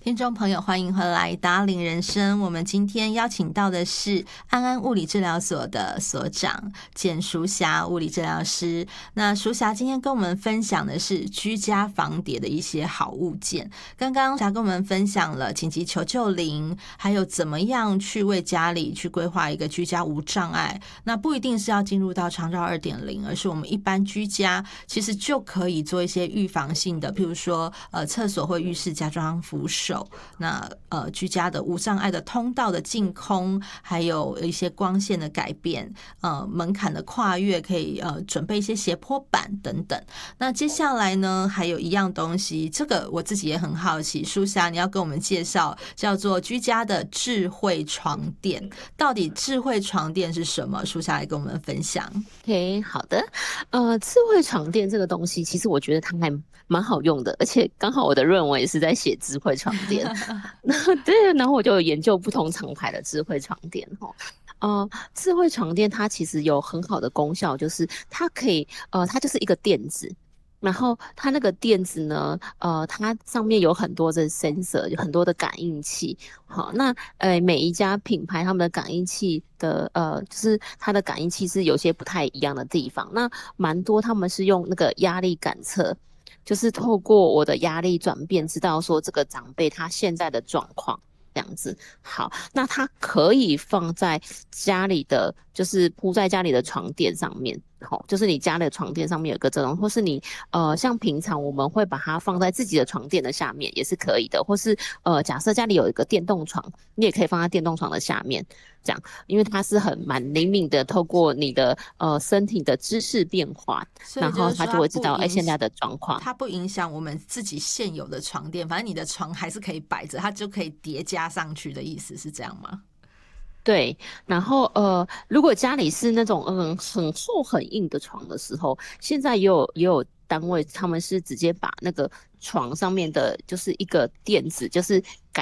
听众朋友，欢迎回来达领人生。我们今天邀请到的是安安物理治疗所的所长简淑霞物理治疗师。那淑霞今天跟我们分享的是居家防跌的一些好物件。刚刚霞跟我们分享了紧急求救铃，还有怎么样去为家里去规划一个居家无障碍。那不一定是要进入到长照 2.0， 而是我们一般居家其实就可以做一些预防性的，譬如说厕所或浴室加装扶手。那居家的无障碍的通道的净空，还有一些光线的改变，门槛的跨越，可以准备一些斜坡板等等。那接下来呢，还有一样东西，这个我自己也很好奇，淑霞你要跟我们介绍，叫做居家的智慧床垫。到底智慧床垫是什么？淑霞来跟我们分享。 OK， 好的。智慧床垫这个东西，其实我觉得它还蛮好用的，而且刚好我的论文也是在写智慧床垫。对，然后我就有研究不同厂牌的智慧床垫哈。智慧床垫它其实有很好的功效，就是它可以它就是一个垫子。然后它那个垫子呢，它上面有很多的 sensor， 有很多的感应器。好，那每一家品牌他们的感应器的就是它的感应器是有些不太一样的地方。那蛮多他们是用那个压力感测，就是透过我的压力转变，知道说这个长辈他现在的状况。这样子。好，那它可以放在家里的，就是铺在家里的床垫上面。好，就是你家里的床垫上面有个这种，或是你像平常我们会把它放在自己的床垫的下面也是可以的，或是假设家里有一个电动床，你也可以放在电动床的下面，这样，因为它是蛮灵敏的，透过你的身体的姿势变化，然后它就会知道现在的状况。 它不影响我们自己现有的床垫，反正你的床还是可以摆着，它就可以叠加上去的意思是这样吗？ 对，然后如果家里是那种很厚很硬的床的时候，现在也有单位他们是直接把那个床上面的就是一个垫子，就是